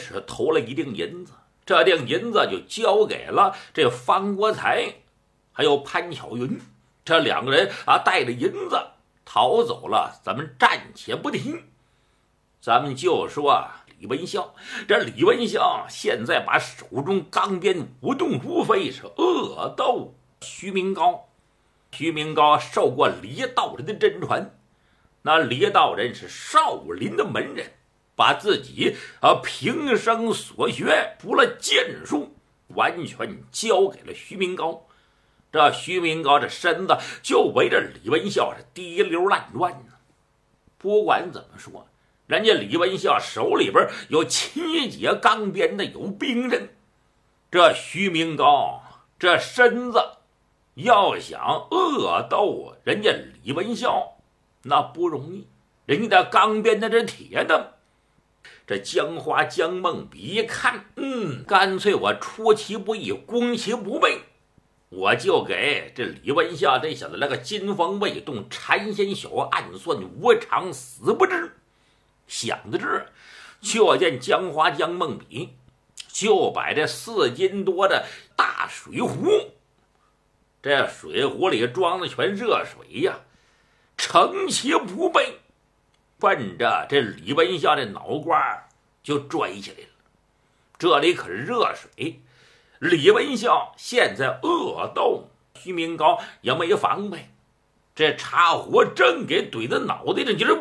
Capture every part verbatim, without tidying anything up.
是投了一锭银子，这锭银子就交给了这方国才还有潘巧云，这两个人啊带着银子逃走了，咱们暂且不提。咱们就说李文孝，这李文孝现在把手中钢鞭舞动如飞，是恶斗徐明高。徐明高受过李道人的真传，那李道人是少林的门人，把自己啊平生所学除了剑术完全交给了徐明高。这徐明高这身子就围着李文孝是滴溜乱转呢。不管怎么说，人家李文孝手里边有七节钢鞭的有兵刃，这徐明高这身子要想恶斗人家李文孝那不容易，人家的钢鞭那是铁的。这江花江梦比一看，嗯，干脆我出其不意攻其不备，我就给这李文孝这小子来个金风未动禅先小，暗算无常死不知。想的是，就见江花江梦比就把这四斤多的大水壶，这水壶里装的全热水呀，乘其不备，奔着这李文孝这脑瓜就拽起来了。这里可是热水，李文孝现在恶斗徐明高也没防备，这茶壶正给怼在脑袋上，就是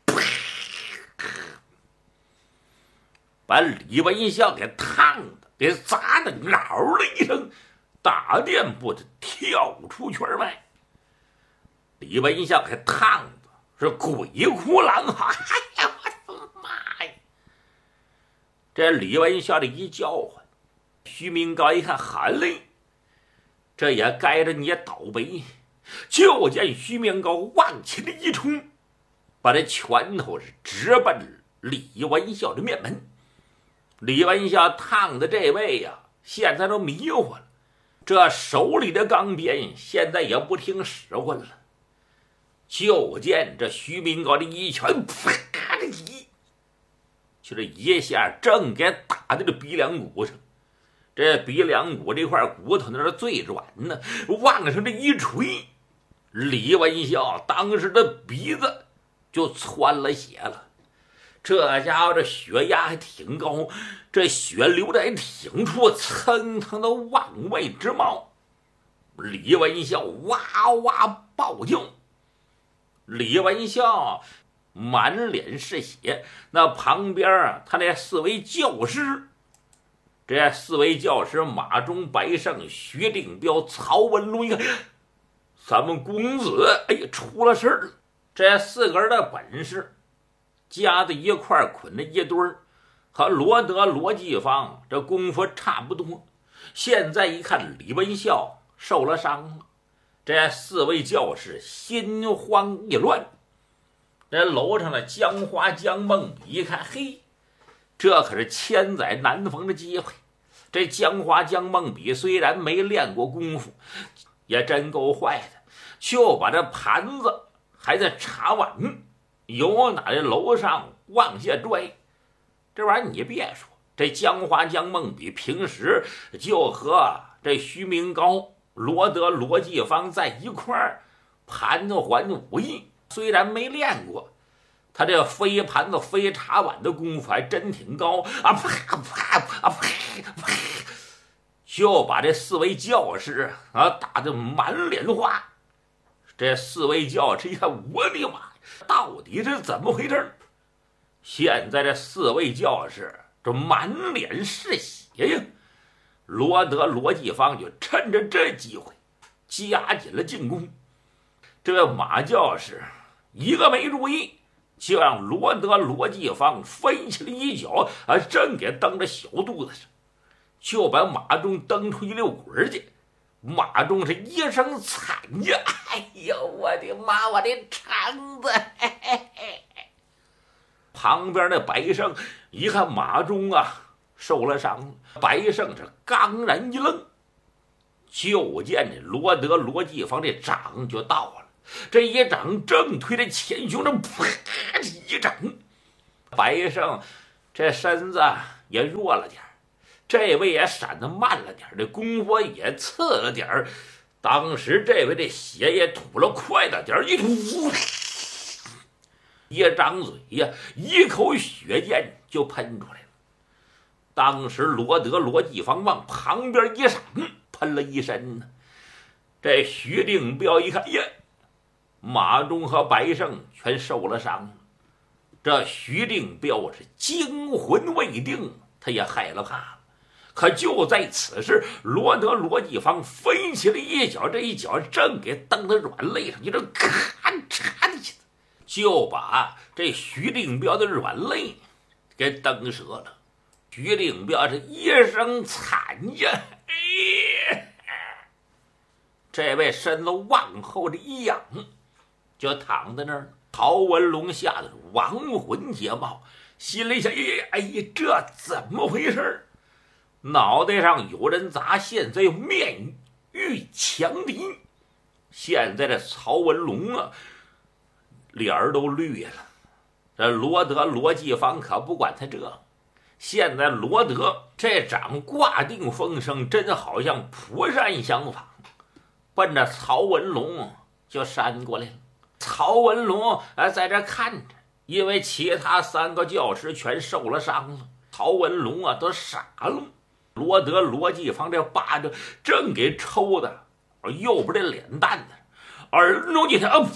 把李文孝给烫的，给砸的嗷了一声，大垫步的跳出圈外。李文孝给烫的是鬼哭狼嚎，哎呀，我的妈呀！这李文孝这一叫唤，徐明高一看，喊嘞，这也该着你也倒霉。就见徐明高往起的一冲，把这拳头是直奔李文孝的面门。李文孝烫的这位呀、啊，现在都迷糊了，这手里的钢鞭现在也不听使唤了。就见这徐明高的一拳，啪的一，就这一下正给打在这鼻梁骨上。这鼻梁骨这块骨头那是最软呢，往上这一锤，李文孝当时的鼻子就窜了血了。这家伙这血压还挺高，这血流的还挺出，蹭蹭的往外直冒。李文孝哇哇暴叫，李文孝满脸是血，那旁边啊，他那四位教师，这四位教师马忠、白胜、徐定彪、曹文禄，一看咱们公子哎呀出了事了。这四个人的本事加在一块捆在一堆儿，和罗德、罗继芳这功夫差不多。现在一看李文孝受了伤了，这四位教士心慌意乱。这楼上的江花江梦比一看，嘿，这可是千载难逢的机会。这江花江梦比虽然没练过功夫，也真够坏的，就把这盘子还在茶碗由哪这楼上往下拽。这玩意儿你别说，这江花江梦比平时就和这徐明高、罗德、罗继芳在一块儿盘桓武艺，虽然没练过，他这飞盘子飞茶碗的功夫还真挺高啊！啪啪啊啪啪，就把这四位教士啊打得满脸花。这四位教士一看，我的妈，到底是怎么回事？现在这四位教士这满脸是血呀！罗德、罗继芳就趁着这机会加紧了进攻。这马教士一个没注意，就让罗德、罗继芳飞起了一脚啊，正给蹬着小肚子上，就把马忠蹬出一溜滚去。马忠是一声惨叫，哎呦我的妈，我的肠子！嘿嘿嘿。旁边的白胜一看马忠啊受了伤，白胜是刚然一愣，就见这罗德、罗继芳这掌就到了，这一掌正推着前胸，这啪一掌，白胜这身子也弱了点，这位也闪得慢了点，这功夫也次了点。当时这位这血也吐了快了点，一吐，一张嘴呀，一口血箭就喷出来了。当时罗德罗继芳往旁边一闪，喷了一身呢。这徐定彪一看，呀，马忠和白胜全受了伤了。这徐定彪是惊魂未定，他也害了怕了。可就在此时，罗德罗继芳飞起了一脚，这一脚正给蹬到软肋上，就这咔嚓的一下，就把这徐定彪的软肋给蹬折了。徐定彪是一声惨叫，哎，这位身子往后这一仰，就躺在那儿。曹文龙吓得亡魂皆冒，心里想：哎呀，这怎么回事？脑袋上有人砸，现在又面遇强敌。现在这曹文龙啊，脸儿都绿了。这罗德罗继芳可不管他这，现在罗德这掌挂定风声，真好像蒲扇相仿，奔着曹文龙就扇过来了。曹文龙啊，在这看着，因为其他三个教师全受了伤了，曹文龙啊都傻了。罗德罗继芳这巴掌正给抽的右边的脸蛋子，耳朵一他，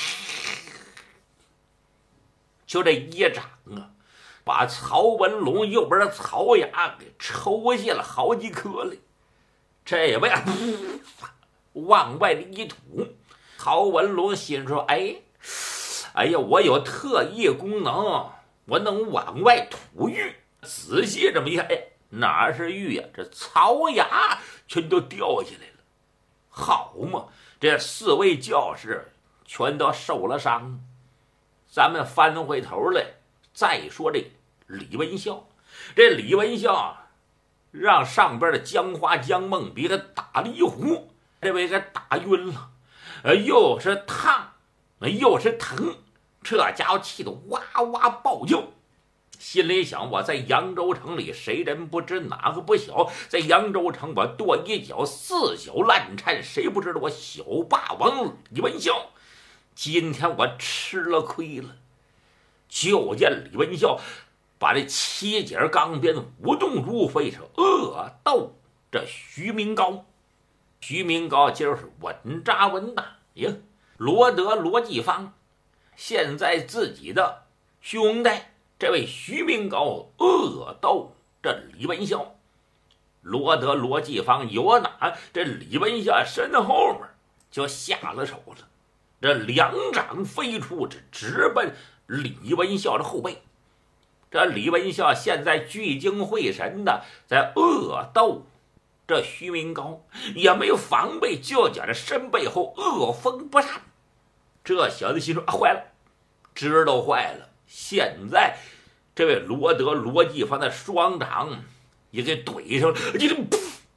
就这一掌啊，把曹文龙右边的槽牙给抽下了好几颗来。这位啊，往外的一吐。曹文龙心说：哎，哎呀，我有特异功能，我能往外吐玉。仔细这么一看，哎，哪是玉呀？这槽牙全都掉下来了。好嘛，这四位教士全都受了伤。咱们翻回头来再说这李文孝。这李文孝让上边的江花江梦比给打了一壶，这位给打晕了。呃，又是烫，又是疼，这家伙气得哇哇暴叫，心里想：我在扬州城里，谁人不知哪个不小？在扬州城，我跺一脚，四脚烂颤，谁不知道我小霸王李文孝？今天我吃了亏了。就见李文孝把这七节钢鞭舞动如飞，是恶斗这徐明高。徐明高今儿是稳扎稳打呀！罗德罗继芳现在自己的兄弟这位徐明高恶斗这李文孝，罗德罗继芳有哪这李文孝身后面就下了手了，这两掌飞出，这直奔李文孝的后背。这李文孝现在聚精会神的在恶斗这徐明高，也没有防备，就觉着身背后恶风不善。这小子心说：啊，坏了，知道坏了。现在这位罗德罗继芳的双掌也给怼上了，这噗！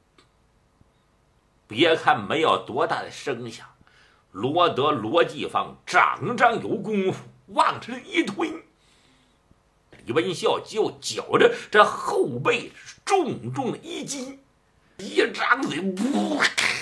别看没有多大的声响，罗德罗继芳掌上有功夫，往这一推，李文孝就觉着这后背重重的一击。一张嘴，呜，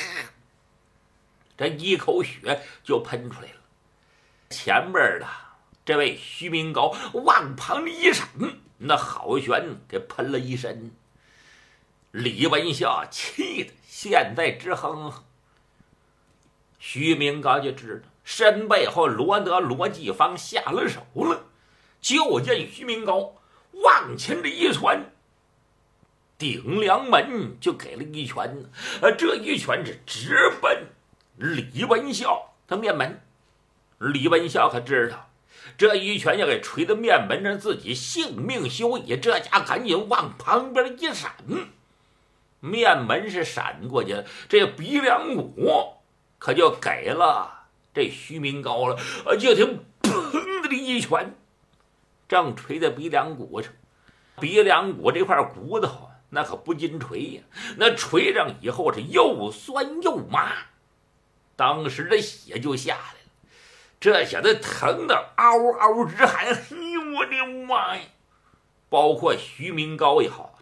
这一口血就喷出来了。前面的这位徐明高往旁一闪，那好悬给喷了一身。李文孝气得现在直哼哼。徐明高就知道身背后罗德罗继芳下了手了，就见徐明高往前这一窜，顶梁门就给了一拳，呃，这一拳是直奔李文孝的面门。李文孝可知道，这一拳要给捶到面门上，自己性命休矣。这家赶紧往旁边一闪，面门是闪过去了，这鼻梁骨可就给了这徐明高了，呃，就听砰的一拳，正捶在鼻梁骨上。鼻梁骨这块骨头那可不禁捶呀，那捶上以后是又酸又麻，当时的血就下来了。这小子疼得嗷嗷直喊：“嘿，我的妈呀！” 包括徐明高也好，